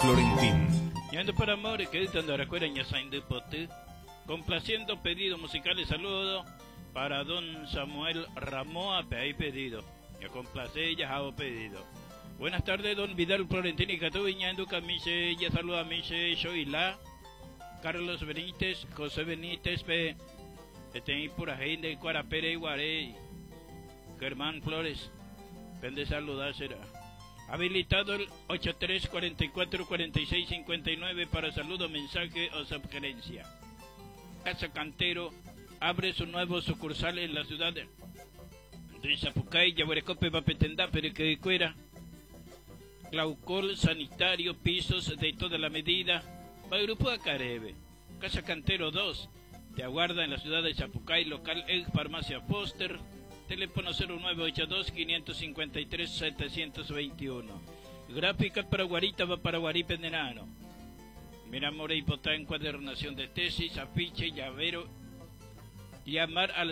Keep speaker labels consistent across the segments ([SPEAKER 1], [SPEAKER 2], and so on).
[SPEAKER 1] Florentín.
[SPEAKER 2] Y ando por amor, que editando la cuera en Saint de Poté, complaciendo pedidos musicales. Saludo para don Samuel Ramoa, hay pedido. Ya complace, ya hago pedido. Buenas tardes, don Vidal Florentín y Catuviña, Enduca Miche, ya saluda a Miche, Shoila, Carlos Benítez, José Benítez, Tenéis pura gente de Cuarapere y Guarey, Germán Flores, pende saludar será. Habilitado el 83444659 para saludo, mensaje o sugerencia. Casa Cantero abre su nuevo sucursal en la ciudad de Zapucay, Yaguarecope, Papetendá, Perequecuera. Glaucol sanitario, pisos de toda la medida. Grupo Acarebe. Casa Cantero 2. Te aguarda en la ciudad de Zapucay, local en Farmacia Foster. Teléfono 0982-553-721. Gráfica para Guarita, va para Guaripendenano. Mira, More y Potá, encuadernación de tesis, afiche, llavero. Llamar al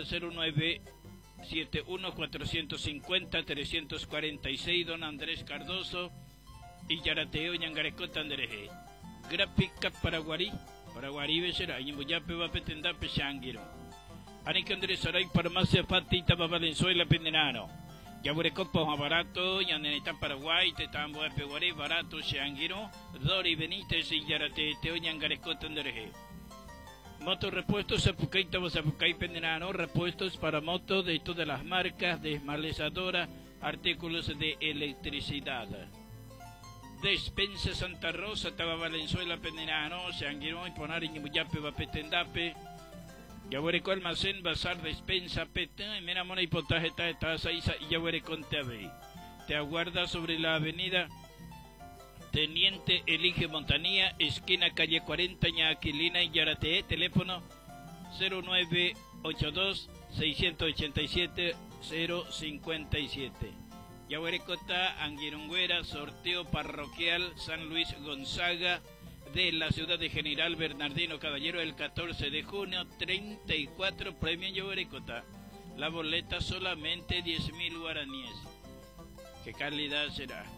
[SPEAKER 2] 0971-450-346, don Andrés Cardoso y Yarateo, Ñangarecota, Andrés. Gráfica para Guarí Becerá, y Muyape, Vapetendape, Shangiro. Anik Andrés Saray, Farmacia Fatita, Valenzuela, Pendenano. Yaburecopa, barato, Yaneneta, Paraguay, Tetambo, Peguaré, barato, Shangiro, Dori Benítez y Yarateo, Ñangarecota, Andrés. Motos repuestos, Zapucay, Pendenano, repuestos para motos de todas las marcas, desmalezadoras, artículos de electricidad. Despensa Santa Rosa, Taba Valenzuela, Pendenano, Sanguirón y Ponar y Muyape, Vapetendape. Yabureco Almacén, Bazar, Despensa, Petén, Menamona y Potaje, Taza, Isa y Yaburecón TV. Te aguarda sobre la avenida Teniente Elige Montanía, esquina calle 40, Ñaquilina y Yaratee, teléfono 0982-687-057. Yaguarecota, Anguirungüera, sorteo parroquial San Luis Gonzaga de la ciudad de General Bernardino Caballero el 14 de junio, 34 premios Yaguarecota. La boleta solamente 10.000 guaraníes. ¿Qué calidad será?